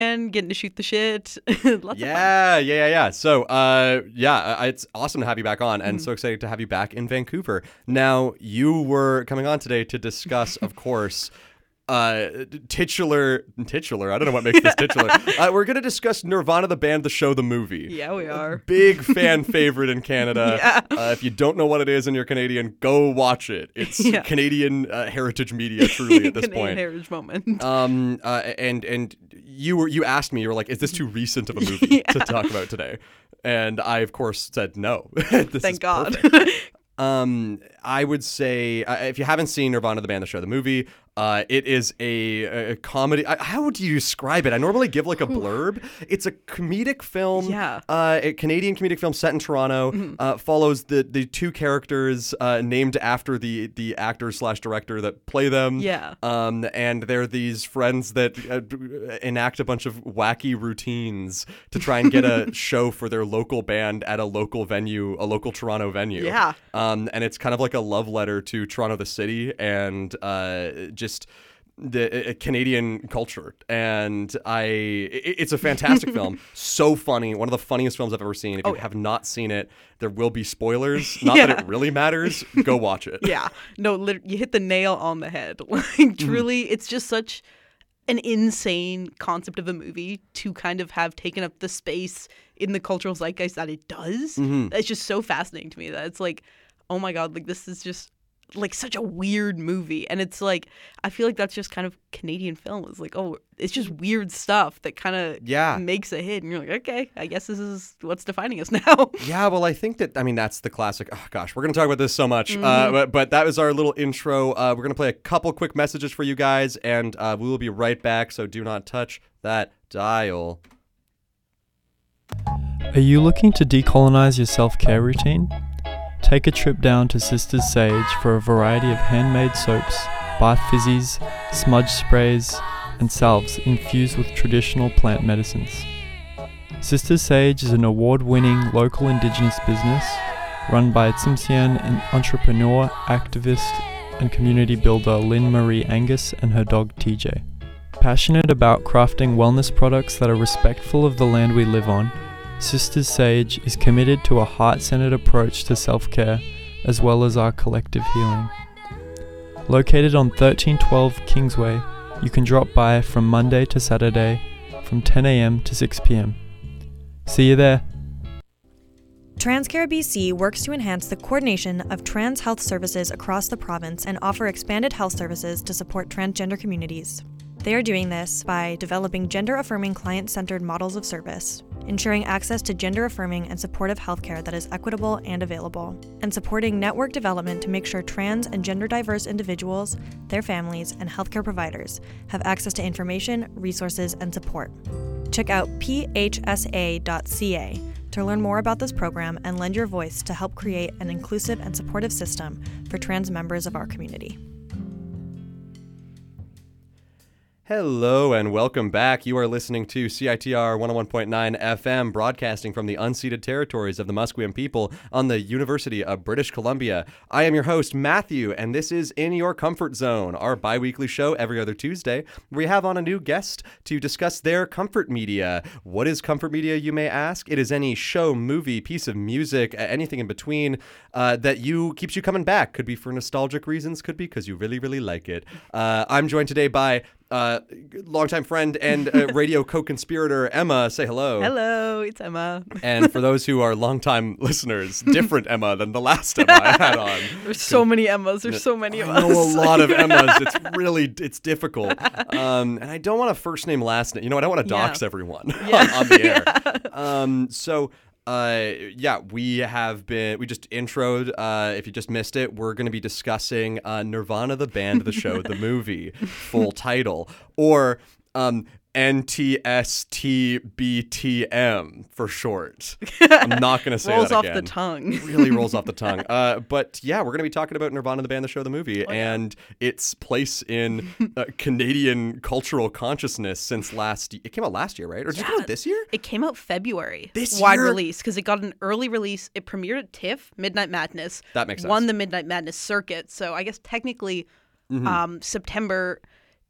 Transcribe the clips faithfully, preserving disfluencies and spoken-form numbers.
and getting to shoot the shit. Lots yeah, yeah, yeah, yeah. So, uh, yeah, uh, it's awesome to have you back on, and Mhm. so excited to have you back in Vancouver. Now, you were coming on today to discuss, of course, uh, titular, titular. I don't know what makes this titular. Uh, we're gonna discuss Nirvana, the band, the show, the movie. Yeah, we are. Big fan favorite in Canada. Yeah. Uh, if you don't know what it is and you're Canadian, go watch it. It's Yeah. Canadian uh, heritage media, truly, at this Canadian point. heritage moment. Um, uh, and and you were you asked me, you were like, is this too recent of a movie Yeah. to talk about today? And I, of course, said no. This Thank is God. perfect. Um, I would say uh, if you haven't seen Nirvana, the band, the show, the movie, uh, it is a, a comedy. I, how would you describe it? I normally give like a blurb. It's a comedic film. Yeah. Uh, a Canadian comedic film set in Toronto. Mhm. Uh, follows the the two characters uh, named after the the actor slash director that play them. Yeah. Um, and they're these friends that uh, enact a bunch of wacky routines to try and get a show for their local band at a local venue, a local Toronto venue. Yeah. Um, and it's kind of like a love letter to Toronto, the city, and uh, just the uh, Canadian culture. And I, it, it's a fantastic film. So funny. One of the funniest films I've ever seen. If you Oh, yeah. have not seen it, there will be spoilers. Not Yeah. that it really matters. Go watch it. Yeah. No, lit- you hit the nail on the head. Like, Mm-hmm. truly, it's just such an insane concept of a movie to kind of have taken up the space in the cultural zeitgeist that it does. Mhm. It's just so fascinating to me that it's like, oh my God, like this is just like such a weird movie. And it's like, I feel like that's just kind of Canadian film. It's like, oh, it's just weird stuff that kind of Yeah. makes a hit. And you're like, okay, I guess this is what's defining us now. Yeah, well, I think that, I mean, that's the classic. Oh, gosh, we're going to talk about this so much. Uh, Mhm. but, but that was our little intro. Uh, we're going to play a couple quick messages for you guys, and uh, we will be right back. So do not touch that dial. Are you looking to decolonize your self-care routine? Take a trip down to Sisters Sage for a variety of handmade soaps, bath fizzies, smudge sprays, and salves infused with traditional plant medicines. Sisters Sage is an award-winning local indigenous business run by Tsimshian and entrepreneur, activist, and community builder Lynn Marie Angus and her dog T J. Passionate about crafting wellness products that are respectful of the land we live on, Sisters Sage is committed to a heart-centered approach to self-care as well as our collective healing. Located on thirteen twelve Kingsway, you can drop by from Monday to Saturday from ten a.m. to six p.m. See you there. TransCare B C works to enhance the coordination of trans health services across the province and offer expanded health services to support transgender communities. They are doing this by developing gender-affirming client-centered models of service, ensuring access to gender-affirming and supportive healthcare that is equitable and available, and supporting network development to make sure trans and gender-diverse individuals, their families, and healthcare providers have access to information, resources, and support. Check out p h s a dot c a to learn more about this program and lend your voice to help create an inclusive and supportive system for trans members of our community. Hello and welcome back. You are listening to C I T R one oh one point nine F M, broadcasting from the unceded territories of the Musqueam people on the University of British Columbia. I am your host, Matthew, and this is In Your Comfort Zone, our bi-weekly show every other Tuesday, where we have on a new guest to discuss their comfort media. What is comfort media, you may ask? It is any show, movie, piece of music, anything in between uh, that you keeps you coming back. Could be for nostalgic reasons, could be because you really, really like it. Uh, I'm joined today by Uh, longtime friend and uh, radio co-conspirator Emma. Say hello. Hello, it's Emma. And for those who are longtime listeners, different Emma than the last Emma I had on. There's so many Emmas. There's so many of I us. know a lot of Emmas. It's really, it's difficult. Um, and I don't want to first name, last name. You know, I don't want to Yeah. dox everyone Yeah. on, on the air. Um, so... Uh, yeah, we have been, we just introed, uh, if you just missed it, we're going to be discussing, uh, Nirvana, the band, the show, the movie, full title, or, um, N T S T B T M for short. I'm not going to say rolls that off again. the tongue. Really rolls off the tongue. Uh, but yeah, we're going to be talking about Nirvana, the band, the show, the movie, Oh, yeah. and its place in uh, Canadian cultural consciousness since last, it came out last year, right? Or did it come Yeah. out this year? It came out February. This wide year? release because it got an early release. It premiered at TIFF, Midnight Madness. That makes sense. Won the Midnight Madness circuit. So I guess technically Mhm. um, September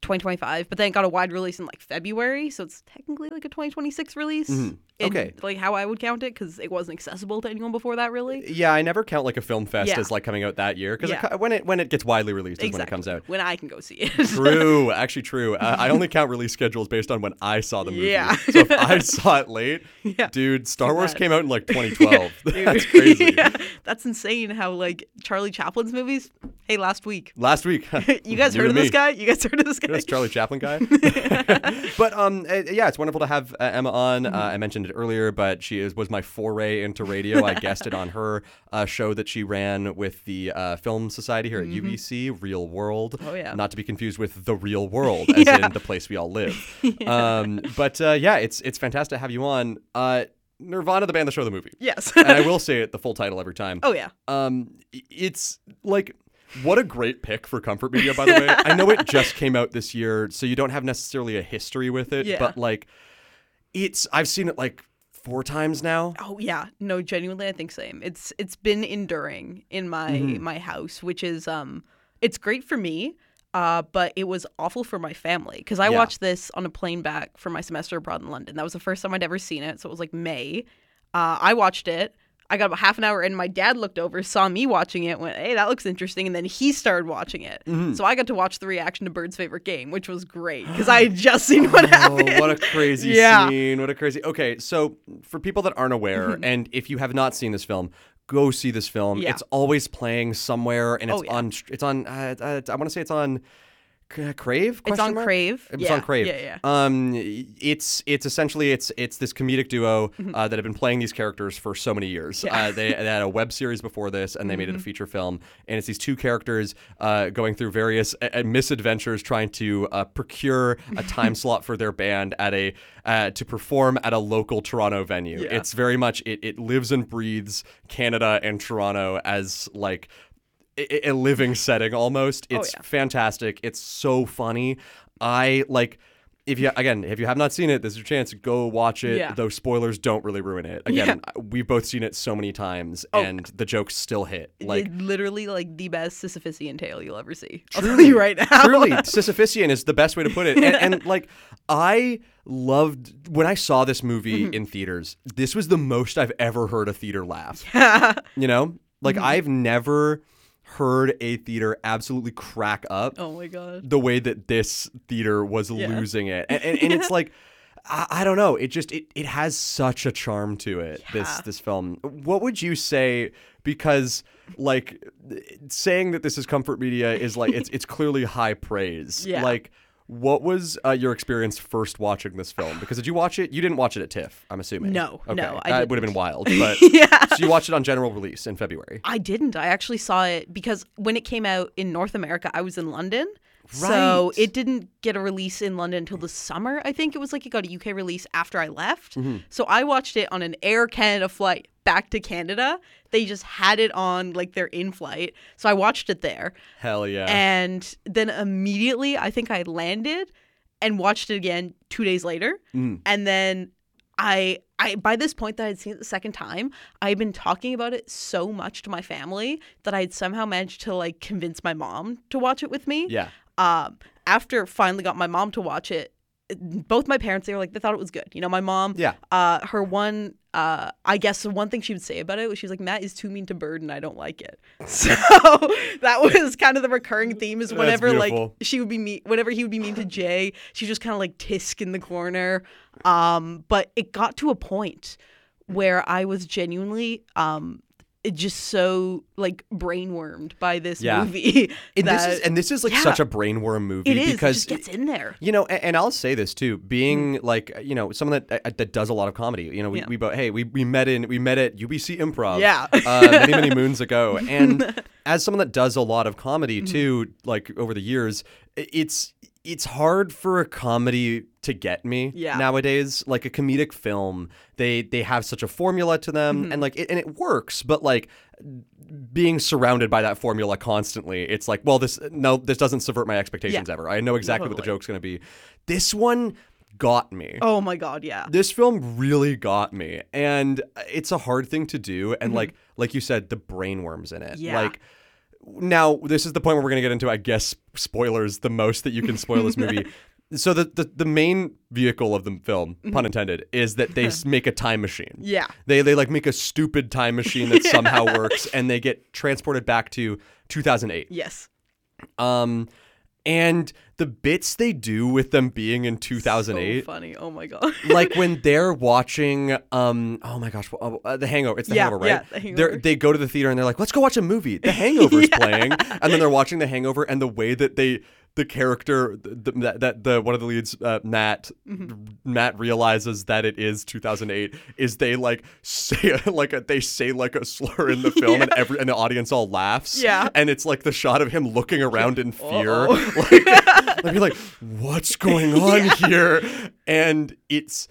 twenty twenty-five, but then it got a wide release in like February, so it's technically like a twenty twenty-six release. Mhm. in, Okay. like how I would count it, because it wasn't accessible to anyone before that, really. Yeah, I never count like a film fest Yeah. as like coming out that year because Yeah. when it when it gets widely released is Exactly. when it comes out. When I can go see it. True, actually true. Uh, I only count release schedules based on when I saw the movie. Yeah. So if I saw it late, Yeah. dude, Star Too Wars bad. came out in like twenty twelve. Dude. That's crazy. Yeah. That's insane how like Charlie Chaplin's movies. Hey, last week. Last week. You guys You heard and of this me. guy? You guys heard of this guy? This Charlie Chaplin guy. But um, uh, yeah, it's wonderful to have uh, Emma on. Uh, I mentioned it earlier, but she is was my foray into radio. I guested on her uh, show that she ran with the uh, Film Society here at U B C, Real World. Oh, yeah. Not to be confused with The Real World, as Yeah. in the place we all live. Um, but uh, yeah, it's it's fantastic to have you on. Uh, Nirvana, the band, the show, the movie. Yes. And I will say it the full title every time. Oh yeah. Um, it's like, what a great pick for Comfort Media, by the way. I know it just came out this year, so you don't have necessarily a history with it, Yeah. but like, it's I've seen it like four times now. Oh yeah, no, genuinely, I think same. It's it's been enduring in my Mm-hmm. my house, which is um, it's great for me, uh, but it was awful for my family because I Yeah. watched this on a plane back from my semester abroad in London. That was the first time I'd ever seen it, so it was like May. Uh, I watched it. I got about half an hour in. My dad looked over, saw me watching it, went, "Hey, that looks interesting," and then he started watching it. Mm-hmm. So I got to watch the reaction to Bird's favorite game, which was great because I had just seen what happened. Oh, what a crazy Yeah. scene. What a crazy. Okay, so for people that aren't aware, and if you have not seen this film, go see this film. Yeah. It's always playing somewhere, and it's Oh, yeah. on. It's on. Uh, uh, I want to say it's on. C- Crave? It's Question on mark? Crave. It's Yeah, on Crave. yeah, yeah. Um, it's it's essentially it's it's this comedic duo uh, that have been playing these characters for so many years. Mm-hmm. Yeah. Uh, they, they had a web series before this, and they made it a Mm-hmm. feature film. And it's these two characters uh, going through various uh, uh, misadventures, trying to uh, procure a time slot for their band at a uh, to perform at a local Toronto venue. Yeah. It's very much it it lives and breathes Canada and Toronto as like a a living setting almost. It's Oh, yeah. fantastic. It's so funny. I like if you again if you have not seen it, this is your chance. Go watch it. Yeah. Those spoilers don't really ruin it. Again, we've both seen it so many times, Oh. and the jokes still hit. Like It literally like the best Sisyphean tale you'll ever see. I'll tell you right now. truly, Sisyphean is the best way to put it. And, and like, I loved when I saw this movie Mm-hmm. in theaters. This was the most I've ever heard a theater laugh. You know, like Mm-hmm. I've never heard a theater absolutely crack up Oh my god. the way that this theater was Yeah. losing it, and, and, and it's like. I, I don't know. It just it, it has such a charm to it. This Yeah. this film. What would you say? Because like saying that this is comfort media is like it's it's clearly high praise. Yeah. Like, what was uh, your experience first watching this film? Because did you watch it? You didn't watch it at TIFF, I'm assuming. No, okay. no, I that would have been didn't. wild. But Yeah. so you watched it on general release in February. I didn't. I actually saw it because when it came out in North America, I was in London. So Right. it didn't get a release in London until the summer. I think it was like it got a U K release after I left. Mm-hmm. So I watched it on an Air Canada flight back to Canada. They just had it on like their in-flight. So I watched it there. Hell yeah. And then immediately, I think I landed and watched it again two days later. Mm. And then I, I by this point that I'd seen it the second time, I had been talking about it so much to my family that I had somehow managed to like convince my mom to watch it with me. yeah. Um, after finally got my mom to watch it, both my parents, they were like, they thought it was good. You know, my mom, Yeah. uh, her one, uh, I guess the one thing she would say about it was she was like, Matt is too mean to Bird and I don't like it. So that was kind of the recurring theme is That's whenever like beautiful. she would be mean, whenever he would be mean to Jay, she just kind of like tisk in the corner. Um, but it got to a point where I was genuinely, um, it just so like brainwormed by this Yeah. movie. And that this is and this is like yeah. such a brainworm movie it is. because it just gets in there. you know, and, and I'll say this too, being like you know someone that uh, that does a lot of comedy. You know, we Yeah. we both hey we, we met in we met at U B C Improv. Yeah. uh, many many moons ago, and as someone that does a lot of comedy too, like over the years, i- it's it's hard for a comedy to get me Yeah. nowadays. Like a comedic film, they they have such a formula to them, Mm-hmm. and like it, and it works, but like being surrounded by that formula constantly, it's like, well, this no, this doesn't subvert my expectations Yeah. ever. I know exactly what the Totally. joke's going to be. This one got me. Oh my god, yeah. This film really got me, and it's a hard thing to do. And like like you said, the brainworms in it, Yeah. like now this is the point where we're going to get into, I guess, spoilers, the most that you can spoil this movie. So the, the the main vehicle of the film, pun intended, is that they s- make a time machine. Yeah. They they like make a stupid time machine that somehow works, and they get transported back to two thousand eight. Yes. Um, and the bits they do with them being in two thousand eight, So funny. Oh my god. like when they're watching, um, oh my gosh, uh, The Hangover. It's The Yeah, Hangover, right? yeah, The Hangover. They're, they go to the theater and they're like, let's go watch a movie. The Hangover's Yeah. playing, and then they're watching The Hangover, and the way that they. The character the, that, that the one of the leads, uh, Matt, Mm-hmm. Matt realizes that it is two thousand eight. Is they like say like a, they say like a slur in the film, Yeah. and every and the audience all laughs. Yeah. and it's like the shot of him looking around in fear, Uh-oh. like I'd be like, what's going on here? And it's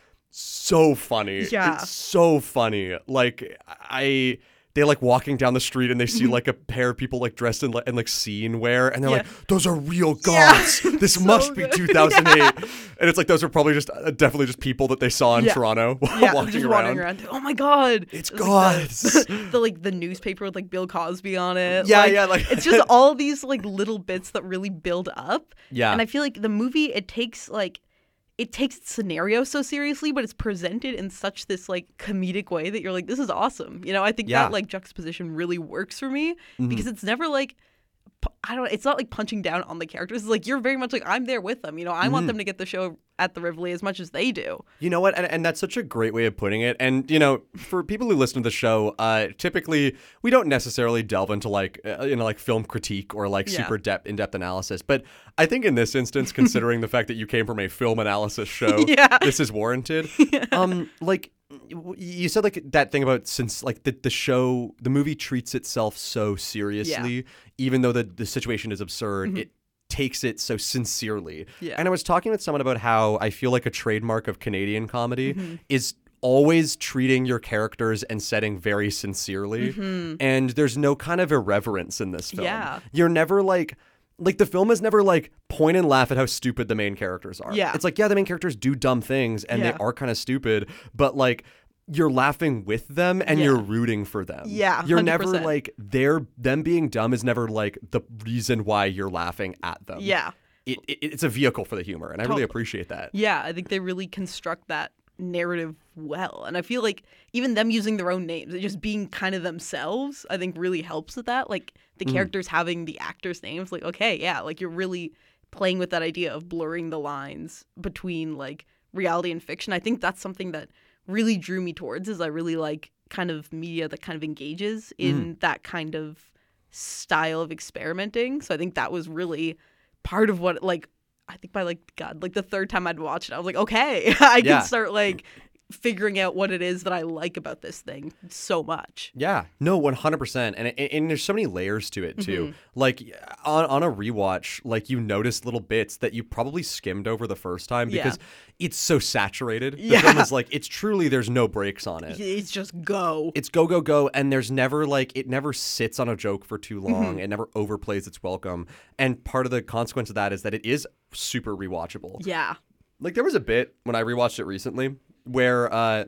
so funny. Yeah. It's so funny. Like I. They like walking down the street and they see like a pair of people like dressed in like, in like scene wear, and they're Yeah. like, "Those are real Yeah. gods. This So must be good. two thousand eight." And it's like those are probably just uh, definitely just people that they saw in Yeah. Toronto Yeah, walking just around. wandering around. Oh my god, It's like gods. the, the like the newspaper with like Bill Cosby on it. Yeah, like, yeah, like- it's just all these like little bits that really build up. Yeah. and I feel like the movie it takes like it takes its scenario so seriously, but it's presented in such this like comedic way that you're like, this is awesome. You know, I think Yeah. that like juxtaposition really works for me Mm-hmm. because it's never like. pu- I don't. It's not like punching down on the characters. It's like you're very much like I'm there with them. You know, I Mm-hmm. want them to get the show at the Rivoli as much as they do. You know what? And, and that's such a great way of putting it. And, you know, for people who listen to the show, uh, typically we don't necessarily delve into like, uh, you know, like film critique or like Yeah. super depth, in-depth analysis. But I think in this instance, considering the fact that you came from a film analysis show, Yeah. this is warranted. Um, like, y- you said like that thing about since like the, the show, the movie treats itself so seriously, even though the, the situation is absurd, it takes it so sincerely. Yeah. And I was talking with someone about how I feel like a trademark of Canadian comedy is always treating your characters and setting very sincerely. And there's no kind of irreverence in this film. Yeah. You're never like like the film is never like point and laugh at how stupid the main characters are. Yeah. It's like, yeah, the main characters do dumb things and Yeah. they are kind of stupid, but like you're laughing with them and Yeah. you're rooting for them. Yeah, You're one hundred never percent. like they're them being dumb is never like the reason why you're laughing at them. Yeah. It, it, it's a vehicle for the humor, and I really Totally. appreciate that. Yeah, I think they really construct that narrative well. And I feel like even them using their own names, and just being kind of themselves, I think really helps with that. Like the characters having the actors' names, like, okay, yeah, like you're really playing with that idea of blurring the lines between like reality and fiction. I think that's something that really drew me towards is I really like kind of media that kind of engages in that kind of style of experimenting. So I think that was really part of what like I think by like God, like the third time I'd watch it, I was like, okay, I can Yeah. start like figuring out what it is that I like about this thing so much. Yeah, no, one hundred percent. And, and and there's so many layers to it too. Mm-hmm. Like on on a rewatch, like you notice little bits that you probably skimmed over the first time Yeah. because it's so saturated. The Yeah. film is like it's truly there's no breaks on it. It's just go. It's go go go, and there's never like it never sits on a joke for too long. Mm-hmm. It never overplays its welcome. And part of the consequence of that is that it is super rewatchable. Yeah. Like there was a bit when I rewatched it recently where uh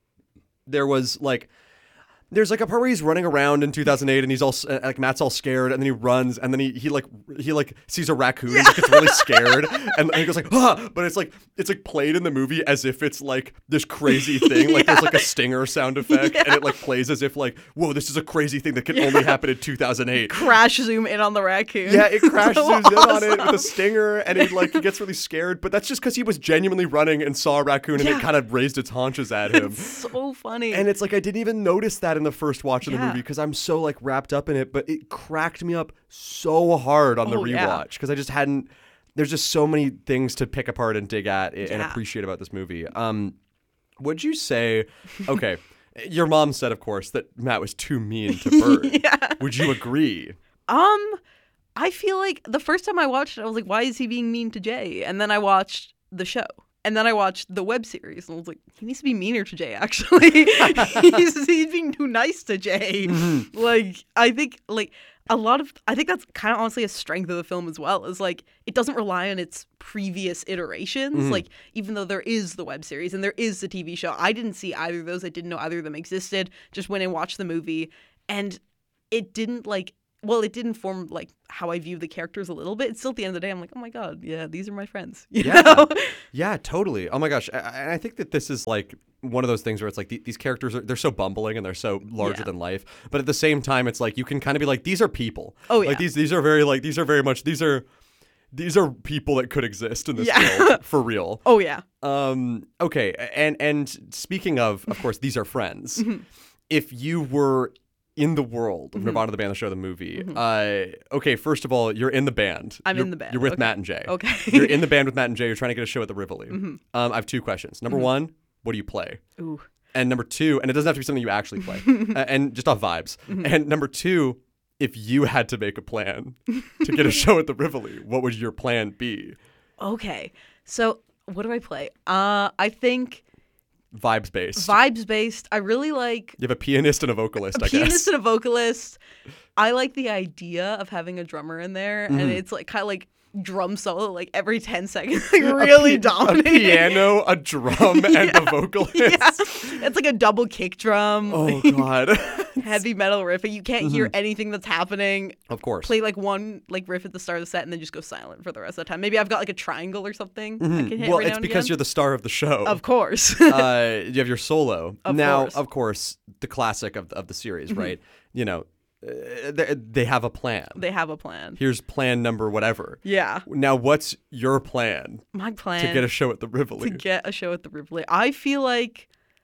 there was like there's like a part where he's running around in two thousand eight and he's all uh, like Matt's all scared and then he runs and then he he like he like sees a raccoon and he gets really scared and, and he goes like ah but it's like it's like played in the movie as if it's like this crazy thing like there's like a stinger sound effect and it like plays as if like whoa this is a crazy thing that can only happen in two thousand eight. Crash zoom in on the raccoon. Yeah, it crash So zooms in on it with awesome. a stinger, and he like he gets really scared. But that's just because he was genuinely running and saw a raccoon, and Yeah. it kind of raised its haunches at him. It's so funny. And it's like I didn't even notice that in the first watch of the Yeah. movie because I'm so like wrapped up in it. But it cracked me up so hard on the Oh, yeah. rewatch because I just hadn't. There's just so many things to pick apart and dig at and Yeah. appreciate about this movie. Um, would you say? Okay, your mom said, of course, that Matt was too mean to Bird. Yeah. Would you agree? Um, I feel like the first time I watched it, I was like, why is he being mean to Jay? And then I watched the show. And then I watched the web series and I was like, he needs to be meaner to Jay, actually. he's, he's being too nice to Jay. Mm-hmm. Like, I think, like, a lot of, I think that's kind of honestly a strength of the film as well, is like, it doesn't rely on its previous iterations. Mm-hmm. Like, even though there is the web series and there is the T V show, I didn't see either of those. I didn't know either of them existed. Just went and watched the movie. And it didn't, like, well, it did inform like how I view the characters a little bit. It's still at the end of the day, I'm like, oh my god, yeah, these are my friends. You Yeah. know? Yeah, totally. Oh my gosh. And I think that this is like one of those things where it's like the, these characters are, they're so bumbling and they're so larger Yeah. than life. But at the same time, it's like you can kind of be like, these are people. Oh, yeah. Like these, these are very like, these are very much, these are, these are people that could exist in this Yeah. world for real. Oh yeah. Um, okay. And, and speaking of, of course, these are friends. Mm-hmm. If you were in the world of Nirvana, the band, the show, the movie, uh, okay, first of all, you're in the band. I'm You're- in the band. You're with Okay. Matt and Jay. Okay. You're in the band with Matt and Jay. You're trying to get a show at the Rivoli. Mm-hmm. Um, I have two questions. Number one, what do you play? Ooh. And number two, and it doesn't have to be something you actually play, uh, and just off vibes. Mm-hmm. And number two, if you had to make a plan to get a show at the Rivoli, what would your plan be? Okay. So what do I play? Uh, I think Vibes based. vibes based. I really like You have a pianist and a vocalist, a I pianist guess. and a vocalist. I like the idea of having a drummer in there, Mm-hmm. and it's like kind of like drum solo, like every ten seconds, like really A dominating. piano, a drum, and a vocalist. Yeah, it's like a double kick drum, Oh God. heavy metal riff. You can't hear anything that's happening. Of course. Play like one like riff at the start of the set, and then just go silent for the rest of the time. Maybe I've got like a triangle or something. I can hit Well, every now it's and because again. you're the star of the show. Of course. uh, you have your solo. Of now, course. of course, the classic of of the series, right? You know, uh, they, they have a plan. They have a plan. Here's plan number whatever. Yeah. Now, what's your plan My plan to get a show at the Rivoli? to get a show at the Rivoli. I feel like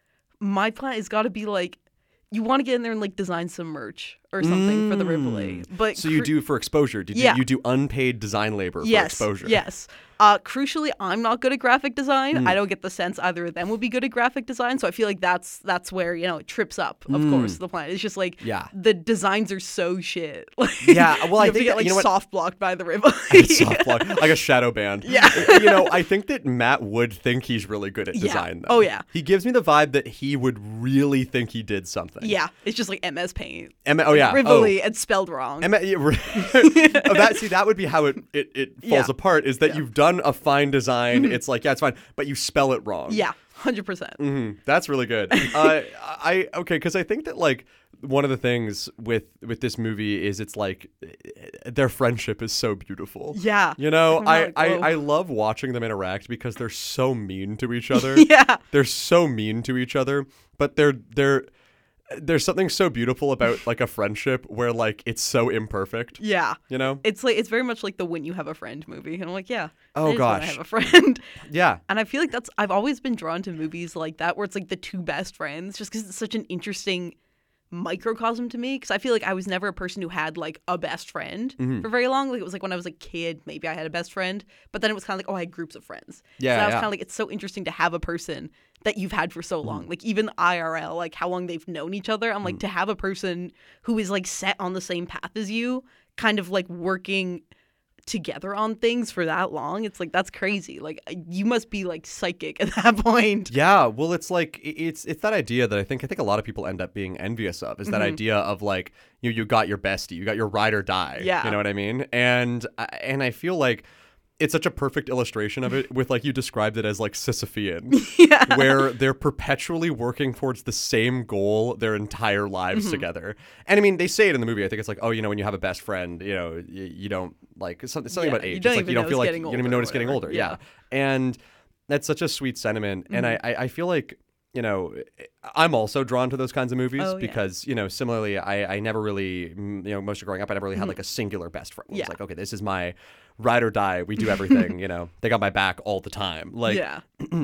my plan has got to be like you want to get in there and like design some merch or something for the Rivoli. But Mm. So you cru- do for exposure. Did Yeah. you, you do unpaid design labor yes, for exposure? Yes. Uh, crucially, I'm not good at graphic design. Mm. I don't get the sense either of them would be good at graphic design. So I feel like that's that's where you know it trips up. Of course, the plan. It's just like Mm. Yeah. the designs are so shit. Like, Yeah, well, you I have think to get that- like you know what- soft blocked by the Rivoli. Soft plug, like a shadow band. Yeah. You know, I think that Matt would think he's really good at Yeah. design, though. Oh, yeah. He gives me the vibe that he would really think he did something. Yeah, it's just like M S Paint. M- oh, yeah. Rivoli and spelled wrong. Oh. M- yeah, re- oh, that, see, that would be how it, it, it falls Yeah. apart, is that you've done a fine design. It's like, yeah, it's fine, but you spell it wrong. yeah, one hundred percent. Mhm. That's really good. uh, I okay, because I think that like one of the things with with this movie is it's like their friendship is so beautiful. Yeah. You know, I'm I, like, I, whoa. I love watching them interact because they're so mean to each other. Yeah. They're so mean to each other, but they're they're there's something so beautiful about like a friendship where like it's so imperfect. Yeah. You know? It's like it's very much like the When You Have a Friend movie. And I'm like, yeah. Oh, I just wanna gosh. have a friend. Yeah. And I feel like that's I've always been drawn to movies like that where it's like the two best friends just because it's such an interesting microcosm to me because I feel like I was never a person who had like a best friend Mm-hmm. for very long. Like it was like when I was a kid, maybe I had a best friend, but then it was kind of like, oh, I had groups of friends. Yeah, so I was yeah. kind of like, it's so interesting to have a person that you've had for so long. Mm-hmm. Like even I R L, like how long they've known each other. I'm like to have a person who is like set on the same path as you, kind of like working together on things for that long. It's like that's crazy. Like you must be like psychic at that point. Yeah, well, it's like i- it's it's that idea that I think I think a lot of people end up being envious of is that Mm-hmm. idea of like you you got your bestie, you got your ride or die. Yeah. You know what I mean? And I- and I feel like it's such a perfect illustration of it with like you described it as like Sisyphean, Yeah. where they're perpetually working towards the same goal their entire lives Mm-hmm. together. And I mean, they say it in the movie. I think it's like, oh, you know, when you have a best friend, you know, you, you don't like something, something Yeah, about you age. don't it's like even you don't know feel it's like getting you don't even older know or it's getting whatever. older. Yeah. Yeah. And that's such a sweet sentiment. And I, Mm-hmm. I I feel like, you know, I'm also drawn to those kinds of movies Oh, yeah. because, you know, similarly, I, I never really, mm, you know, most of growing up, I never really had like a singular best friend. It was Mm-hmm. Yeah. like, okay, this is my ride or die. We do everything, you know, they got my back all the time. Like, yeah.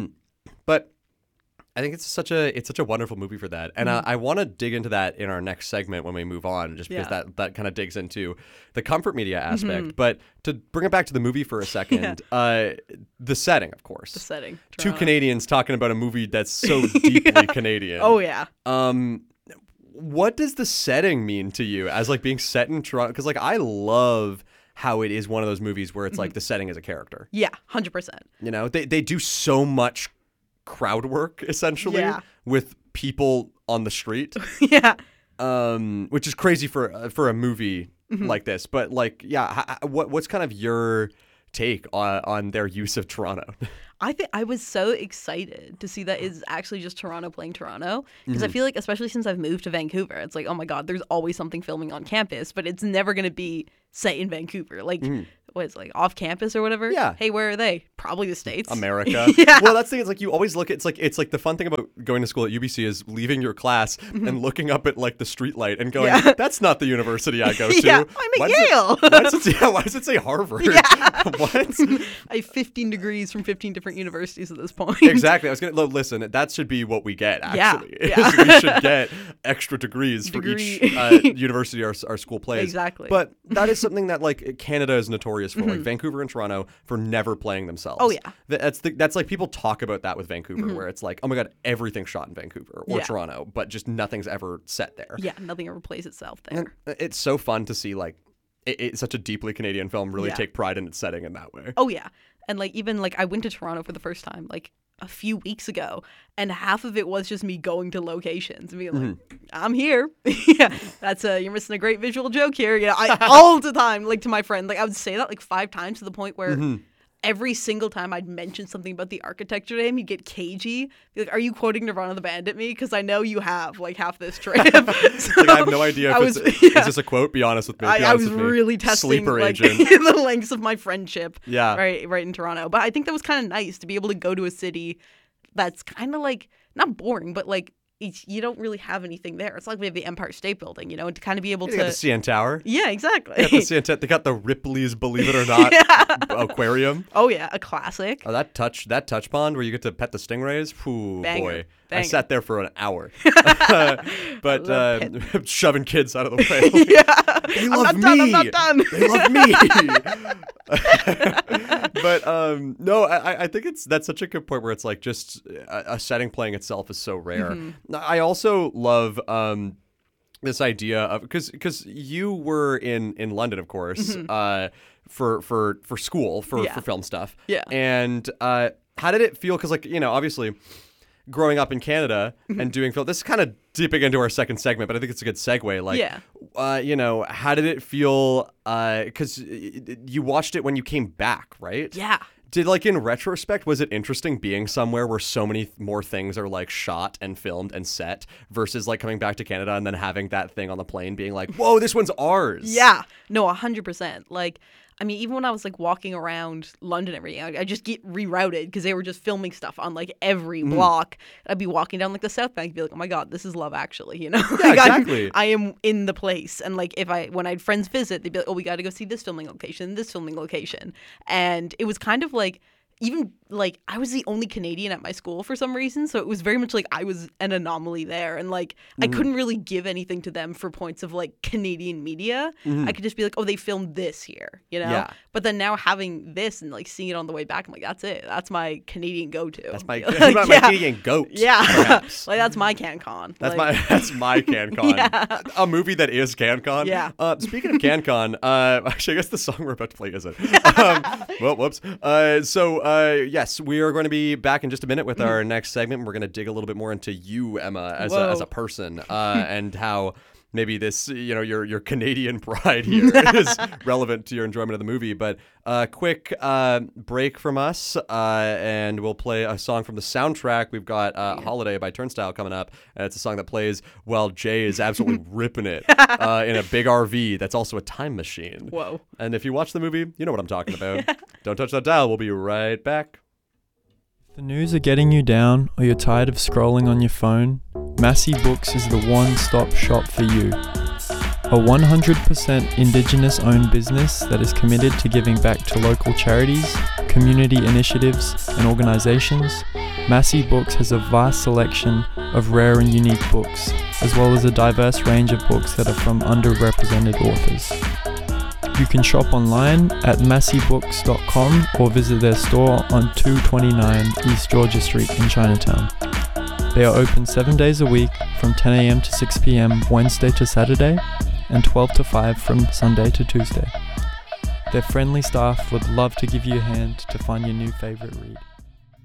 but I think it's such a it's such a wonderful movie for that, and uh, I want to dig into that in our next segment when we move on, just because Mm-hmm. Yeah. that that kind of digs into the comfort media aspect. Mm-hmm. But to bring it back to the movie for a second, uh, the setting, of course, The setting. two Toronto. Canadians talking about a movie that's so deeply Canadian. Oh yeah. Um, what does the setting mean to you as like being set in Toronto? Because like I love how it is one of those movies where it's Mm-hmm. like the setting is a character. Yeah. Hundred percent. You know, they they do so much crowd work essentially Yeah. with people on the street, Yeah. um, which is crazy for uh, for a movie Mm-hmm. like this. But like, yeah, h- h- what what's kind of your take on, on their use of Toronto. I think I was so excited to see that it's actually just Toronto playing Toronto, because mm-hmm. I feel like, especially since I've moved to Vancouver, it's like, oh my God, there's always something filming on campus, but it's never going to be set in Vancouver. Like, mm. what is it, like off campus or whatever? Yeah. Hey, where are they? Probably the States. America. Yeah. Well, that's the thing. It's like you always look at, it's like, it's like the fun thing about going to school at U B C is leaving your class mm-hmm. and looking up at like the street light and going, yeah. that's not the university I go to. Yeah, I'm why at Yale. It, why, does it, yeah, why does it say Harvard? Yeah. What? I have fifteen degrees from fifteen different universities at this point. Exactly. I was going to, listen, that should be what we get, actually. Yeah. yeah. We should get extra degrees Degree. for each uh, university our, our school plays. Exactly. But that is something that, like, Canada is notorious for, mm-hmm. like Vancouver and Toronto, for never playing themselves. Oh, yeah. That's the, that's like, people talk about that with Vancouver, mm-hmm. where it's like, oh my God, everything's shot in Vancouver or yeah. Toronto, but just nothing's ever set there. Yeah, nothing ever plays itself there. And it's so fun to see, like, it, it's such a deeply Canadian film really yeah. take pride in its setting in that way. Oh, yeah. And, like, even, like, I went to Toronto for the first time, like, a few weeks ago, and half of it was just me going to locations and being like, mm-hmm. I'm here. Yeah, that's a, you're missing a great visual joke here. You know, I, all the time, like, to my friend, like, I would say that like five times to the point where mm-hmm. every single time I'd mention something about the architecture to him, he'd get cagey. Be like, are you quoting Nirvana the Band at me? Because I know you have, like, half this trip. So, like, I have no idea if was, it's, yeah. is this a quote? Be honest with me. Be I, I was with me. really testing, Sleeper like, agent. the lengths of my friendship yeah. right, right in Toronto. But I think that was kind of nice to be able to go to a city that's kind of like, not boring, but like, it's, you don't really have anything there. It's like we have the Empire State Building, you know, and to kind of be able you to... got the C N Tower. Yeah, exactly. They got the C N Tower. They got the Ripley's Believe It or Not yeah. aquarium. Oh, yeah, a classic. Oh, that touch that touch pond where you get to pet the stingrays. Ooh, Banger. boy. Banger. I sat there for an hour. But uh, shoving kids out of the way. Yeah. They love I'm me. not done, I'm not done. They love me. But um, no, I, I think it's that's such a good point where it's like just a, a setting playing itself is so rare. Mm-hmm. I also love um, this idea of because because you were in, in London, of course, mm-hmm. uh, for for for school for, yeah. for film stuff. Yeah. And uh, how did it feel? Because like you know, obviously, growing up in Canada and doing film, this is kind of dipping into our second segment, but I think it's a good segue. Like, yeah. uh, you know, how did it feel? Because uh, you watched it when you came back, right? Yeah. Did, like, in retrospect, was it interesting being somewhere where so many th- more things are, like, shot and filmed and set versus, like, coming back to Canada and then having that thing on the plane being like, whoa, this one's ours? Yeah. No, one hundred percent. Like, I mean, even when I was, like, walking around London and everything, I, I just get rerouted because they were just filming stuff on, like, every mm. block. I'd be walking down, like, the South Bank and be like, oh, my God, this is Love Actually, you know? Yeah, like, exactly. I'm, I am in the place. And, like, if I, when I had friends visit, they'd be like, oh, we got to go see this filming location, this filming location. And it was kind of like, even like I was the only Canadian at my school for some reason, so it was very much like I was an anomaly there, and like mm-hmm. I couldn't really give anything to them for points of like Canadian media. Mm-hmm. I could just be like, oh, they filmed this here, you know. Yeah. But then now having this and like seeing it on the way back, I'm like, that's it. That's my Canadian go-to. That's my, like, that's my yeah. Canadian goat. Yeah, like that's my CanCon. That's like, my that's my CanCon. Yeah. A movie that is CanCon. Yeah. Uh, speaking of CanCon, uh, actually, I guess the song we're about to play isn't. um, well, whoops. Uh, so uh, yes, we are going to be back in just a minute with our next segment. We're going to dig a little bit more into you, Emma, as a, as a person, uh, and how maybe this, you know, your your Canadian pride here is relevant to your enjoyment of the movie. But uh, quick uh, break from us, uh, and we'll play a song from the soundtrack. We've got uh, yeah. Holiday by Turnstile coming up. Uh, it's a song that plays while Jay is absolutely ripping it uh, in a big R V that's also a time machine. Whoa. And if you watch the movie, you know what I'm talking about. Don't touch that dial. We'll be right back. If the news are getting you down or you're tired of scrolling on your phone, Massey Books is the one-stop shop for you. A one hundred percent Indigenous-owned business that is committed to giving back to local charities, community initiatives, and organizations, Massey Books has a vast selection of rare and unique books, as well as a diverse range of books that are from underrepresented authors. You can shop online at massey books dot com or visit their store on two twenty-nine East Georgia Street in Chinatown. They are open seven days a week from ten a.m. to six p.m. Wednesday to Saturday and twelve to five from Sunday to Tuesday. Their friendly staff would love to give you a hand to find your new favorite read.